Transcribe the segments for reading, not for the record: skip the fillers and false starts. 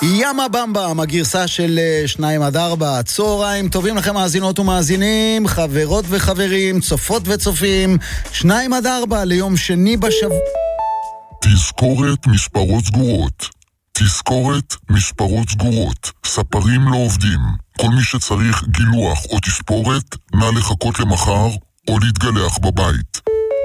ימה במבה, הגרסה של 2-4, צהריים טובים לכם מאזינות ומאזינים, חברות וחברים, צופות וצופים, 2-4 ליום שני בשבוע. תזכורת מספרות סגורות. תזכורת מספרות סגורות. ספרים לא עובדים. כל מי שצריך גילוח או תספורת, נא לחכות למחר או להתגלח בבית.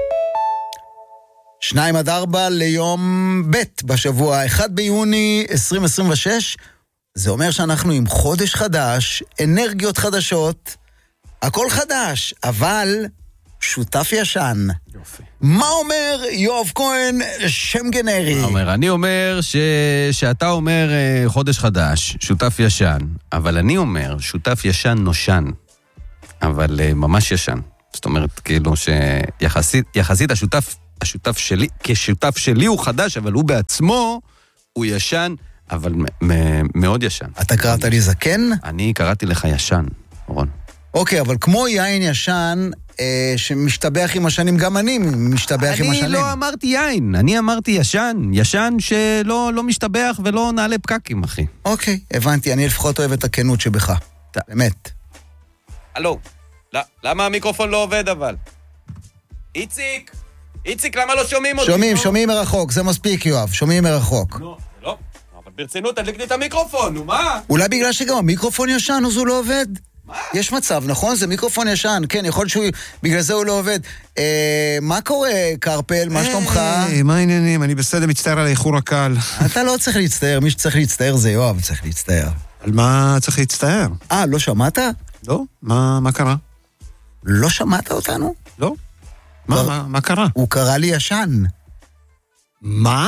2-4 ליום ב' בשבוע, 1 ביוני 2026. זה אומר שאנחנו עם חודש חדש, אנרגיות חדשות, הכל חדש, אבל שותף ישן. יופי. מה אומר יואב כהן, שם גנרי? אני אומר שאתה אומר חודש חדש, שותף ישן, אבל אני אומר שותף ישן נושן, אבל ממש ישן. זאת אומרת, כאילו שיחסית השותף שלי, כשותף שלי הוא חדש, אבל הוא בעצמו, הוא ישן, אבל מאוד ישן. אתה קראת לי זקן? אני קראתי לך ישן, רון. אוקיי, אבל כמו יין ישן, שמשתבח עם השנים, גם אני משתבח עם השנים. אני לא אמרתי יין, אני אמרתי ישן. ישן שלא משתבח ולא נעלה פקקים, אחי. אוקיי, הבנתי, אני לפחות אוהב את הכנות שבך. באמת. הלו, למה המיקרופון לא עובד אבל? איציק, למה לא שומעים אותי? שומעים מרחוק, זה מספיק יואב, שומעים מרחוק. לא, אבל ברצינות, תדליק לי את המיקרופון, נו מה? אולי בגלל שגם המיקרופון ישן, אז הוא לא עובד? מה? יש מצב, נכון? זה מיקרופון ישן, כן, יכול להיות בגלל זה הוא לא עובד. מה קורה, קרפל? מה שלומך? מה העניינים? אני בסדר, מצטער על האיחור הקל. אתה לא צריך להצטער, מי שצריך להצטער זה יואב, צריך להצטער. על מה צריך להצטער? לא שמעת? לא? מה קרה? לא שמעת אותנו? לא. מה קרה? הוא קרא לי ישן. מה?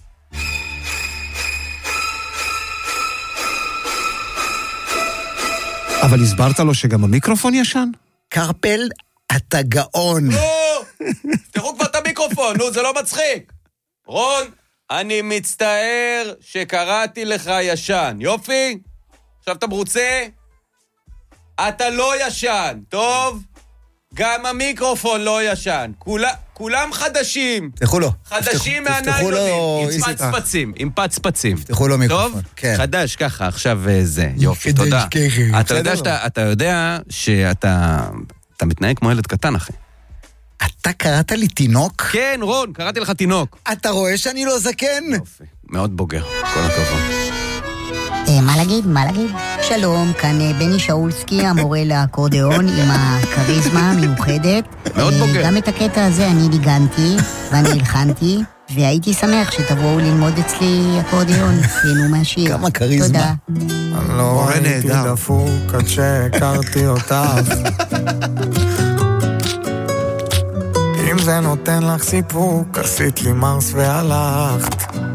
אבל הסברת לו שגם המיקרופון ישן? קרפל, אתה גאון. תראו כבר את המיקרופון, נו, זה לא מצחיק. רון, אני מצטער שקראתי לך ישן. יופי? עכשיו אתה מרוצה? אתה לא ישן, טוב? גם המיקרופון לא ישן. כולם חדשים. תפתחו לו. חדשים מהניילונים. עם פצפצים. תפתחו לו מיקרופון. טוב? כן. חדש ככה, עכשיו זה. יופי, תודה. אתה יודע שאתה מתנהג כמו ילד קטן, אחי. אתה קראת לי תינוק? כן, רון, קראתי לך תינוק. אתה רואה שאני לא זקן? יופי, מאוד בוגר. כל הכבוד. מה להגיד? שלום, כאן בני שאולסקי, המורה לאקורדיאון עם הכריזמה המיוחדת. מאוד בוגר. גם את הקטע הזה אני ניגנתי ואני הלחנתי, והייתי שמח שתבואו ללמוד אצלי אקורדיאון, תהנו מהשיר. כמה כריזמה. תודה. אני לא הייתי דפוק עד שהכרתי אותך. אם זה נותן לך סיפוק, עשית לי מרס והלכת.